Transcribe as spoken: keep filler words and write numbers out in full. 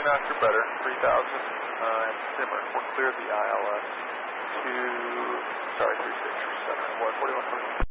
Master better, three thousand, uh, and simmer. We're clear of the I L S to, sorry, three six seven one, forty-one hundred.